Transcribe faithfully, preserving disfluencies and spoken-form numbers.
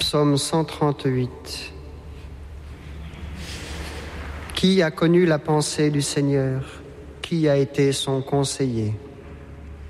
Psaume cent trente-huit. Qui a connu la pensée du Seigneur? Qui a été son conseiller?